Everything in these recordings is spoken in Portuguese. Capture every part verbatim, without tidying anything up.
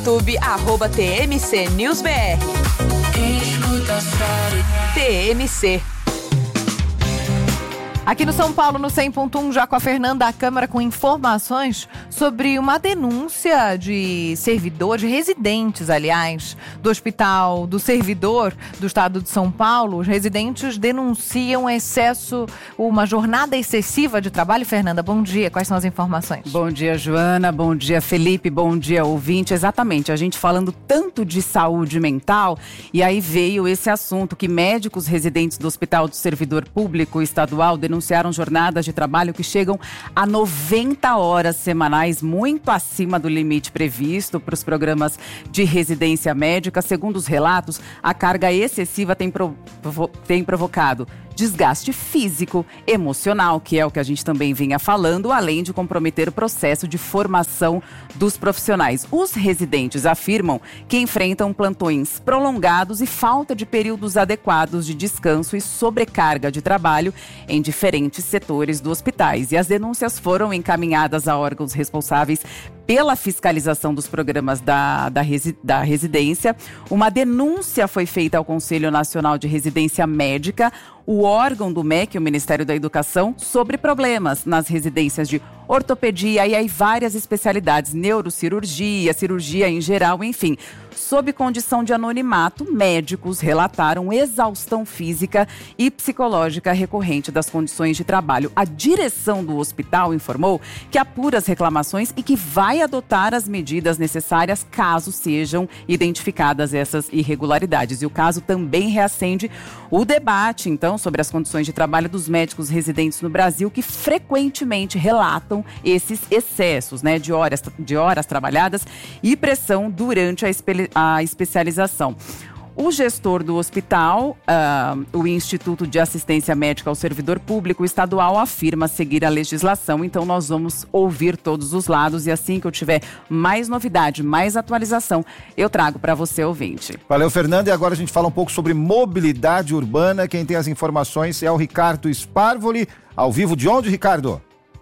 YouTube, arroba T M C News B R. T M C. Aqui no São Paulo, no cem ponto um, já com a Fernanda, a Câmara com informações sobre uma denúncia de servidor, de residentes, aliás, do hospital, do servidor do estado de São Paulo. Os residentes denunciam excesso, uma jornada excessiva de trabalho. Fernanda, bom dia. Quais são as informações? Bom dia, Joana. Bom dia, Felipe. Bom dia, ouvinte. Exatamente, a gente falando tanto de saúde mental, e aí veio esse assunto que médicos residentes do Hospital do Servidor Público Estadual denunciaram anunciaram jornadas de trabalho que chegam a noventa horas semanais, muito acima do limite previsto para os programas de residência médica. Segundo os relatos, a carga excessiva tem, provo- tem provocado desgaste físico, emocional, que é o que a gente também vinha falando, além de comprometer o processo de formação dos profissionais. Os residentes afirmam que enfrentam plantões prolongados e falta de períodos adequados de descanso e sobrecarga de trabalho em diferentes setores dos hospitais. E as denúncias foram encaminhadas a órgãos responsáveis pela fiscalização dos programas da, da, resi, da residência. Uma denúncia foi feita ao Conselho Nacional de Residência Médica, o órgão do M E C, o Ministério da Educação, sobre problemas nas residências de ortopedia e aí várias especialidades, neurocirurgia, cirurgia em geral, enfim. Sob condição de anonimato, médicos relataram exaustão física e psicológica recorrente das condições de trabalho. A direção do hospital informou que apura as reclamações e que vai adotar as medidas necessárias caso sejam identificadas essas irregularidades. E o caso também reacende o debate, então, sobre as condições de trabalho dos médicos residentes no Brasil, que frequentemente relatam esses excessos, né, de horas, de horas trabalhadas e pressão durante a, espe- a especialização. O gestor do hospital, uh, o Instituto de Assistência Médica ao Servidor Público Estadual, afirma seguir a legislação. Então, nós vamos ouvir todos os lados e assim que eu tiver mais novidade, mais atualização, eu trago para você, ouvinte. Valeu, Fernanda. E agora a gente fala um pouco sobre mobilidade urbana. Quem tem as informações é o Ricardo Sparvoli. Ao vivo de onde, Ricardo?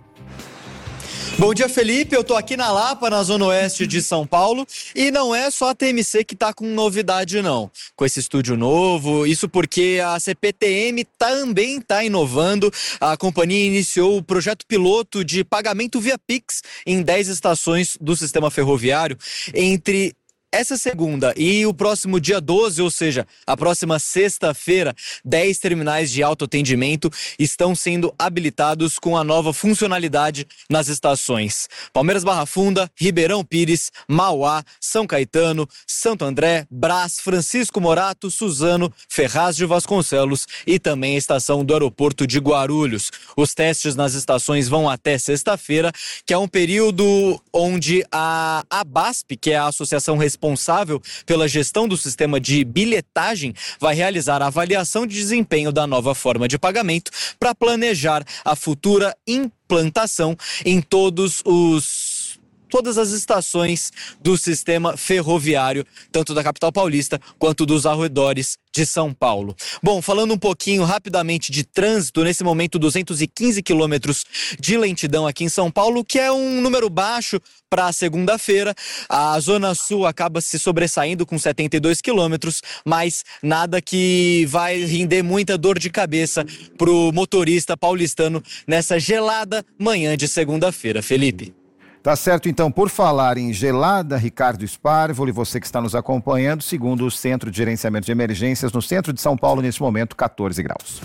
Bom dia, Felipe. Eu tô aqui na Lapa, na zona oeste de São Paulo, e não é só a T M C que tá com novidade, não. Com esse estúdio novo, isso porque a C P T M também tá inovando. A companhia iniciou o projeto piloto de pagamento via Pix em dez estações do sistema ferroviário entre essa segunda e o próximo dia doze, ou seja, a próxima sexta-feira, dez terminais de autoatendimento estão sendo habilitados com a nova funcionalidade nas estações Palmeiras Barra Funda, Ribeirão Pires, Mauá, São Caetano, Santo André, Brás, Francisco Morato, Suzano, Ferraz de Vasconcelos e também a estação do aeroporto de Guarulhos. Os testes nas estações vão até sexta-feira, que é um período onde a ABASP, que é a Associação Responsável responsável pela gestão do sistema de bilhetagem, vai realizar a avaliação de desempenho da nova forma de pagamento para planejar a futura implantação em todos os todas as estações do sistema ferroviário, tanto da capital paulista quanto dos arredores de São Paulo. Bom, falando um pouquinho rapidamente de trânsito, nesse momento duzentos e quinze quilômetros de lentidão aqui em São Paulo, que é um número baixo para segunda-feira. A Zona Sul acaba se sobressaindo com setenta e dois quilômetros, mas nada que vai render muita dor de cabeça para o motorista paulistano nessa gelada manhã de segunda-feira. Felipe. Tá certo, então, por falar em gelada, Ricardo Sparvoli, você que está nos acompanhando, segundo o Centro de Gerenciamento de Emergências, no centro de São Paulo, nesse momento, catorze graus.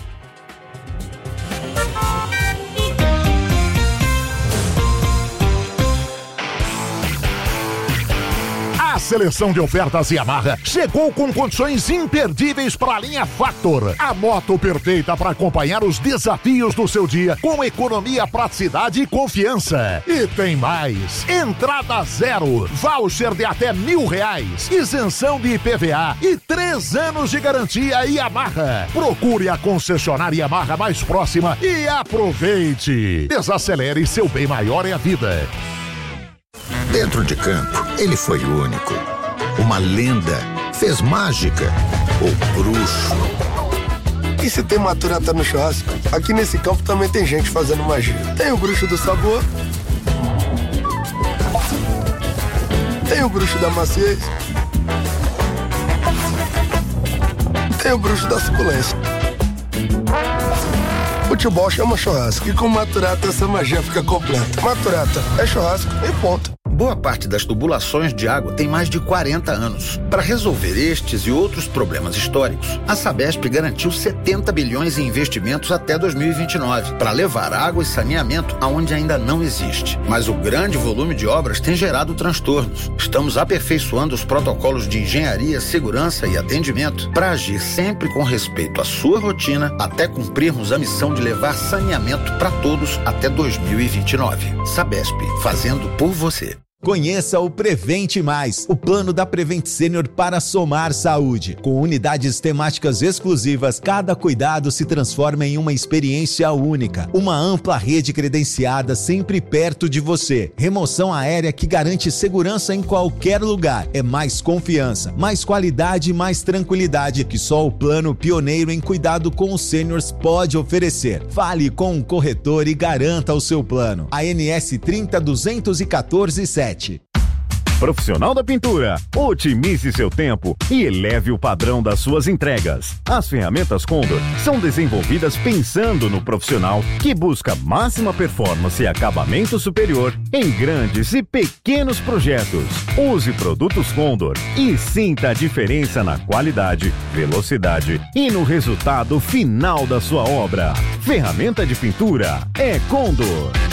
A seleção de ofertas Yamaha chegou com condições imperdíveis para a linha Factor. A moto perfeita para acompanhar os desafios do seu dia com economia, praticidade e confiança. E tem mais. Entrada zero, voucher de até mil reais, isenção de I P V A e três anos de garantia Yamaha. Procure a concessionária Yamaha mais próxima e aproveite. Desacelere, seu bem maior é a vida. Dentro de campo, ele foi único. Uma lenda, fez mágica, o bruxo. E se tem maturata no churrasco, aqui nesse campo também tem gente fazendo magia. Tem o bruxo do sabor Tem o bruxo da maciez. Tem o bruxo da suculência. Futebol chama churrasco e com Maturata essa magia fica completa. Maturata é churrasco e ponto. Boa parte das tubulações de água tem mais de quarenta anos. Para resolver estes e outros problemas históricos, a Sabesp garantiu setenta bilhões em investimentos até dois mil e vinte e nove, para levar água e saneamento aonde ainda não existe. Mas o grande volume de obras tem gerado transtornos. Estamos aperfeiçoando os protocolos de engenharia, segurança e atendimento para agir sempre com respeito à sua rotina até cumprirmos a missão de levar saneamento para todos até dois mil e vinte e nove. Sabesp, fazendo por você. Conheça o Prevente Mais, o plano da Prevent Senior para somar saúde. Com unidades temáticas exclusivas, cada cuidado se transforma em uma experiência única. Uma ampla rede credenciada sempre perto de você. Remoção aérea que garante segurança em qualquer lugar. É mais confiança, mais qualidade e mais tranquilidade que só o plano pioneiro em cuidado com os sêniors pode oferecer. Fale com um corretor e garanta o seu plano. A N S trinta duzentos e quatorze sete. Profissional da pintura, otimize seu tempo e eleve o padrão das suas entregas. As ferramentas Condor são desenvolvidas pensando no profissional que busca máxima performance e acabamento superior em grandes e pequenos projetos. Use produtos Condor e sinta a diferença na qualidade, velocidade e no resultado final da sua obra. Ferramenta de pintura é Condor.